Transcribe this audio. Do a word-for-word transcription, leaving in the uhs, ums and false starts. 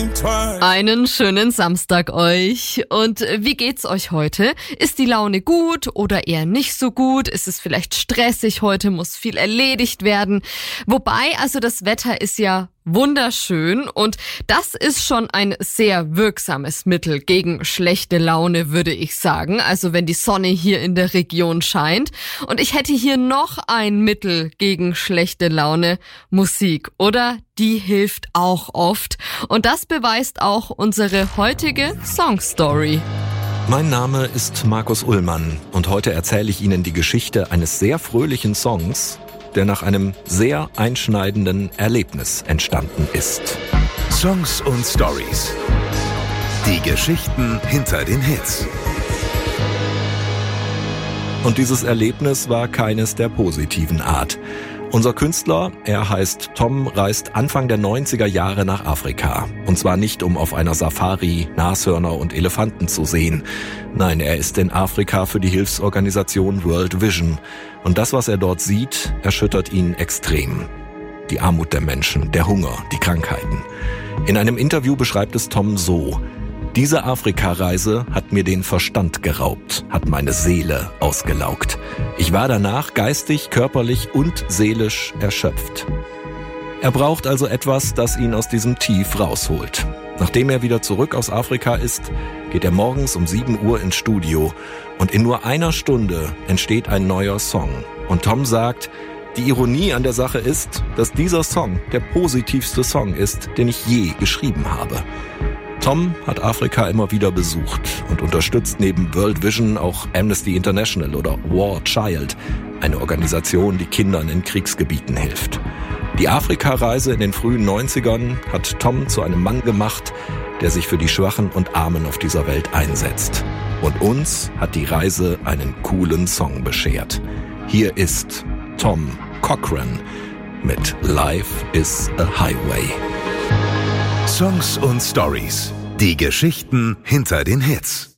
think twice. Einen schönen Samstag euch. Und wie geht's euch heute? Ist die Laune gut oder eher nicht so gut? Ist es vielleicht stressig heute? Muss viel erledigt werden? Wobei, also das Wetter ist ja wunderschön und das ist schon ein sehr wirksames Mittel gegen schlechte Laune, würde ich sagen. Also wenn die Sonne hier in der Region scheint. Und ich hätte hier noch ein Mittel gegen schlechte Laune: Musik, oder? Die hilft auch oft. Und das beweist auch unsere heutige Songstory. Mein Name ist Markus Ullmann und heute erzähle ich Ihnen die Geschichte eines sehr fröhlichen Songs, der nach einem sehr einschneidenden Erlebnis entstanden ist. Songs und Stories. Die Geschichten hinter den Hits. Und dieses Erlebnis war keines der positiven Art. Unser Künstler, er heißt Tom, reist Anfang der neunziger Jahre nach Afrika. Und zwar nicht, um auf einer Safari Nashörner und Elefanten zu sehen. Nein, er ist in Afrika für die Hilfsorganisation World Vision. Und das, was er dort sieht, erschüttert ihn extrem. Die Armut der Menschen, der Hunger, die Krankheiten. In einem Interview beschreibt es Tom so: Diese Afrika-Reise hat mir den Verstand geraubt, hat meine Seele ausgelaugt. Ich war danach geistig, körperlich und seelisch erschöpft. Er braucht also etwas, das ihn aus diesem Tief rausholt. Nachdem er wieder zurück aus Afrika ist, geht er morgens um sieben Uhr ins Studio und in nur einer Stunde entsteht ein neuer Song. Und Tom sagt, die Ironie an der Sache ist, dass dieser Song der positivste Song ist, den ich je geschrieben habe. Tom hat Afrika immer wieder besucht und unterstützt neben World Vision auch Amnesty International oder War Child, eine Organisation, die Kindern in Kriegsgebieten hilft. Die Afrika-Reise in den frühen neunzigern hat Tom zu einem Mann gemacht, der sich für die Schwachen und Armen auf dieser Welt einsetzt. Und uns hat die Reise einen coolen Song beschert. Hier ist Tom Cochrane mit Life is a Highway. Songs und Stories. Die Geschichten hinter den Hits.